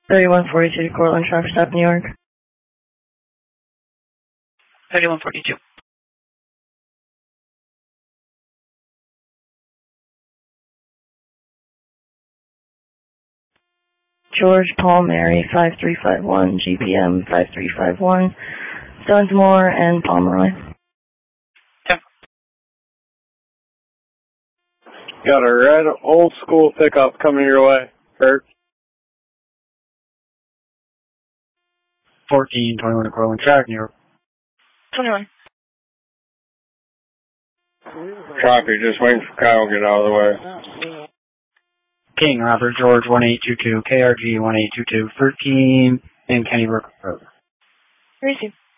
3142 to Cortland, traffic stop, New York. 3142. George Paul Mary 5351, GPM 5351, Dunsmore and Pomeroy. Yeah. Got a red old school pickup coming your way, Kurt. 1421 to Cortland, traffic, New York. 21. Copy, just waiting for Kyle to get out of the way. King, Robert, George, 1822, KRG 1822, 13, and Kenny Brook Road. Receive.